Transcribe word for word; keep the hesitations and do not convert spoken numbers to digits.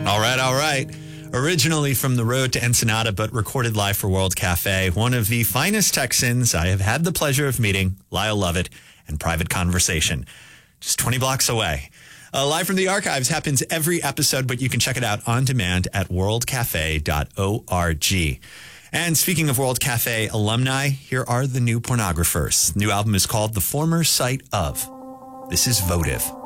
All right, all right. Originally from the road to Ensenada, but recorded live for World Cafe, one of the finest Texans I have had the pleasure of meeting, Lyle Lovett, and Private Conversation, just twenty blocks away. Uh, live from the archives happens every episode, but you can check it out on demand at world cafe dot org. And speaking of World Cafe alumni, here are the new pornographers. New album is called The Former Sight Of. This is Votive.